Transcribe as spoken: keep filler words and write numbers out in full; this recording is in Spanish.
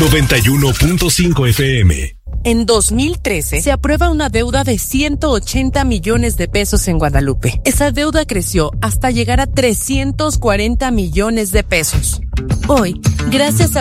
noventa y uno punto cinco F M. En dos mil trece se aprueba una deuda de ciento ochenta millones de pesos en Guadalupe. Esa deuda creció hasta llegar a trescientos cuarenta millones de pesos. Hoy, gracias a